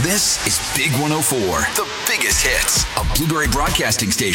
This is Big 104, the biggest hits, a Blueberry Broadcasting Station.